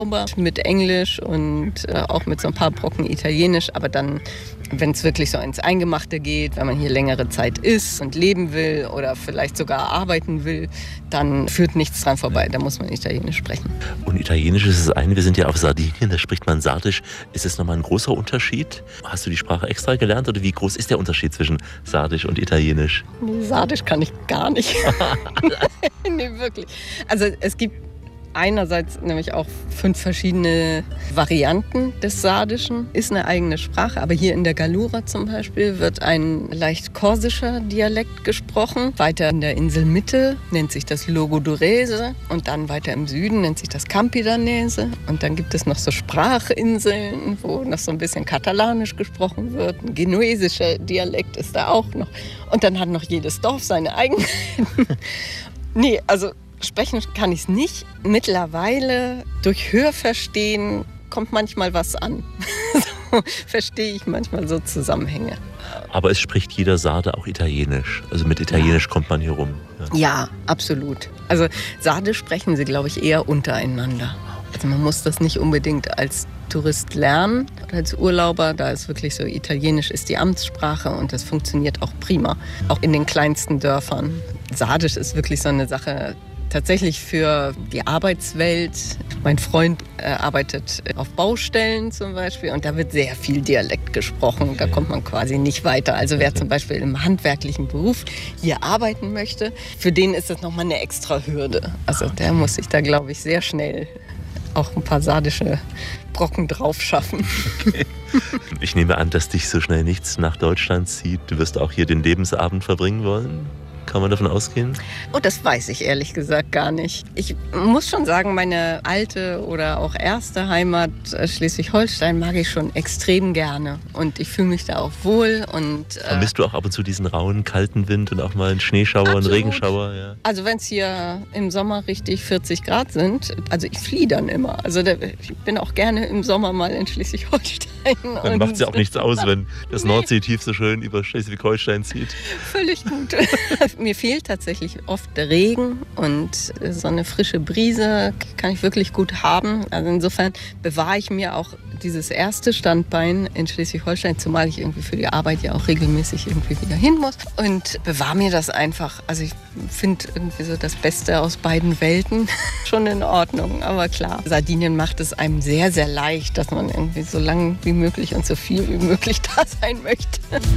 mit Englisch und auch mit so ein paar Brocken Italienisch. Aber dann, wenn es wirklich so ins Eingemachte geht, wenn man hier längere Zeit ist und leben will oder vielleicht sogar arbeiten will, dann führt nichts dran vorbei. Da muss man Italienisch sprechen. Und Italienisch ist das eine, wir sind ja auf Sardinien, da spricht man Sardisch. Ist es nochmal ein großer Unterschied? Hast du die Sprache extra gelernt oder wie groß ist der Unterschied zwischen Sardisch und Italienisch? Nee, Sardisch kann ich gar nicht. Nee, wirklich. Also es gibt einerseits nämlich auch 5 verschiedene Varianten des Sardischen. Ist eine eigene Sprache, aber hier in der Gallura zum Beispiel wird ein leicht korsischer Dialekt gesprochen. Weiter in der Inselmitte nennt sich das Logudorese und dann weiter im Süden nennt sich das Campidanese. Und dann gibt es noch so Sprachinseln, wo noch so ein bisschen Katalanisch gesprochen wird. Ein genuesischer Dialekt ist da auch noch. Und dann hat noch jedes Dorf seine Eigenheiten. Nee, also sprechen kann ich es nicht. Mittlerweile durch Hörverstehen kommt manchmal was an. So verstehe ich manchmal so Zusammenhänge. Aber es spricht jeder Sarde auch Italienisch. Also mit Italienisch kommt man hier rum. Ja, absolut. Also Sardisch sprechen sie, glaube ich, eher untereinander. Also man muss das nicht unbedingt als Tourist lernen oder als Urlauber. Da ist wirklich so, Italienisch ist die Amtssprache und das funktioniert auch prima. Auch in den kleinsten Dörfern. Sardisch ist wirklich so eine Sache, tatsächlich für die Arbeitswelt. Mein Freund arbeitet auf Baustellen zum Beispiel und da wird sehr viel Dialekt gesprochen. Da kommt man quasi nicht weiter. Also wer zum Beispiel im handwerklichen Beruf hier arbeiten möchte, für den ist das nochmal eine extra Hürde. Also der muss sich da, glaube ich, sehr schnell auch ein paar sardische Brocken drauf schaffen. Okay. Ich nehme an, dass dich so schnell nichts nach Deutschland zieht. Du wirst auch hier den Lebensabend verbringen wollen? Kann man davon ausgehen? Oh, das weiß ich ehrlich gesagt gar nicht. Ich muss schon sagen, meine alte oder auch erste Heimat Schleswig-Holstein mag ich schon extrem gerne. Und ich fühle mich da auch wohl. Und vermisst du auch ab und zu diesen rauen, kalten Wind und auch mal einen Schneeschauer, einen Regenschauer? Ja. Also wenn es hier im Sommer richtig 40 Grad sind, also ich fliehe dann immer. Also ich bin auch gerne im Sommer mal in Schleswig-Holstein. Dann macht es ja auch nichts aus, wenn das Nordseetief so schön über Schleswig-Holstein zieht. Völlig gut. Mir fehlt tatsächlich oft der Regen und so eine frische Brise kann ich wirklich gut haben. Also insofern bewahre ich mir auch dieses erste Standbein in Schleswig-Holstein, zumal ich irgendwie für die Arbeit ja auch regelmäßig irgendwie wieder hin muss und bewahre mir das einfach. Also ich finde irgendwie so das Beste aus beiden Welten schon in Ordnung. Aber klar, Sardinien macht es einem sehr, sehr leicht, dass man irgendwie so lang wie möglich und so viel wie möglich da sein möchte.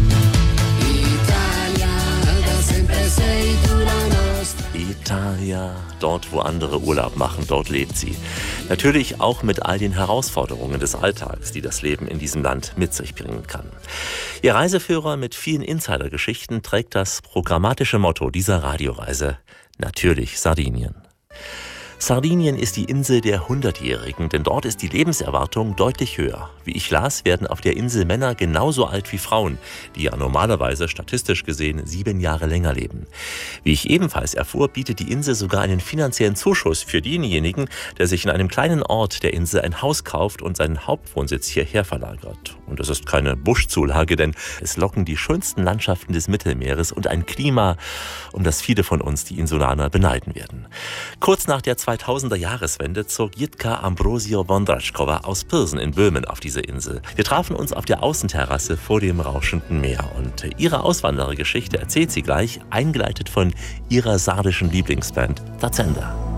Italia, dort wo andere Urlaub machen, dort lebt sie. Natürlich auch mit all den Herausforderungen des Alltags, die das Leben in diesem Land mit sich bringen kann. Ihr Reiseführer mit vielen Insidergeschichten trägt das programmatische Motto dieser Radioreise: natürlich Sardinien. Sardinien ist die Insel der Hundertjährigen, denn dort ist die Lebenserwartung deutlich höher. Wie ich las, werden auf der Insel Männer genauso alt wie Frauen, die ja normalerweise statistisch gesehen 7 Jahre länger leben. Wie ich ebenfalls erfuhr, bietet die Insel sogar einen finanziellen Zuschuss für denjenigen, der sich in einem kleinen Ort der Insel ein Haus kauft und seinen Hauptwohnsitz hierher verlagert. Und das ist keine Buschzulage, denn es locken die schönsten Landschaften des Mittelmeeres und ein Klima, um das viele von uns, die Insulaner, beneiden werden. Kurz nach der 2000er-Jahreswende zog Jitka Ambrosio Bondračková aus Pirsen in Böhmen auf diese Insel. Wir trafen uns auf der Außenterrasse vor dem rauschenden Meer und ihre Auswanderergeschichte erzählt sie gleich, eingeleitet von ihrer sardischen Lieblingsband Tazenda.